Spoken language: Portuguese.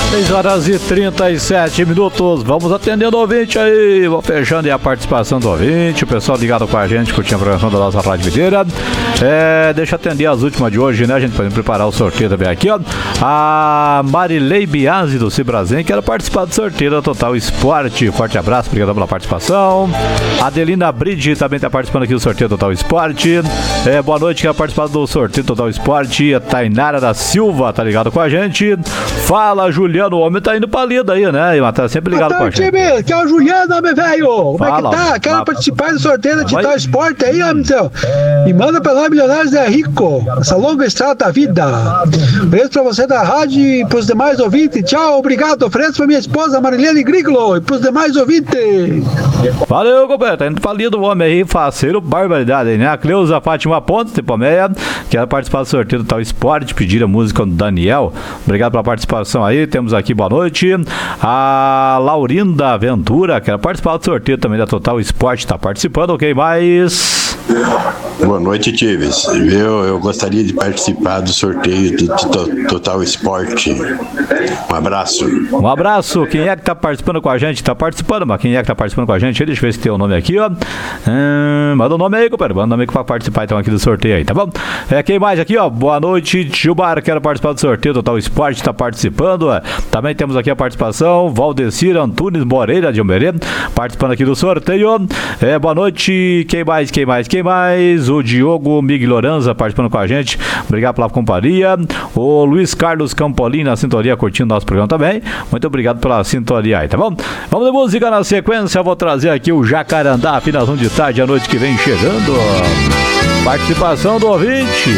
6h37. Vamos atendendo o ouvinte aí. Vou fechando aí a participação do ouvinte. O pessoal ligado com a gente, curtindo a programação da nossa Rádio Videira. Deixa eu atender as últimas de hoje, né? A gente pode preparar o sorteio também aqui, ó. A Marilei Biasi do Cibrazen quer participar do sorteio da Total Esporte. Forte abraço, obrigado pela participação. A Adelina Bride também está participando aqui do sorteio do Total Esporte. Boa noite, quer participar do sorteio do Total Esporte. A Tainara da Silva tá ligado com a gente. Fala, Juliano, o homem tá indo pra lida aí, né? E tá sempre ligado com a gente. Time, que é o Juliano, meu velho. Como é que tá? Quero participar do sorteio da Total Esporte aí, homem seu. E manda pra nós, Milionários é Rico. Essa longa estrada da vida. Beijo pra você da rádio e pros demais ouvintes. Tchau, obrigado. Ofereço pra minha esposa, Marilene Griglo, e pros demais ouvintes. Valeu, companheiro. Tá indo pra lida o homem aí, faceiro, barbaridade aí, né? A Cleusa Fátima Pontes, de Palmeira, quer participar do sorteio do Total Esporte, pedir a música do Daniel. Obrigado pela participação aí. Temos aqui, boa noite. A Laurinda Ventura quer participar do sorteio também da Total Esporte. Tá participando, ok? Mais. Boa noite, Tives. Eu gostaria de participar do sorteio do Total Esporte. Um abraço. Um abraço. Quem é que tá participando com a gente? Tá participando, mas quem é que tá participando com a gente? Deixa eu ver se tem o nome aqui, ó. Manda o nome aí, compadre. Manda o nome aí pra participar então aqui do sorteio aí, tá bom? Quem mais aqui, ó? Boa noite, Gilmar. Quero participar do sorteio Total Esporte. Tá participando. Também temos aqui a participação. Valdecir Antunes Moreira de Umerê, participando aqui do sorteio. Boa noite. Quem mais? O Diogo Migloranza participando com a gente. Obrigado pela companhia. O Luiz Carlos Campolini na sintonia, curtindo nosso programa também. Muito obrigado pela sintonia aí, tá bom? Vamos de música na sequência. Vou trazer aqui o Jacarandá, finalzão de tarde, a noite que vem chegando. Participação do ouvinte.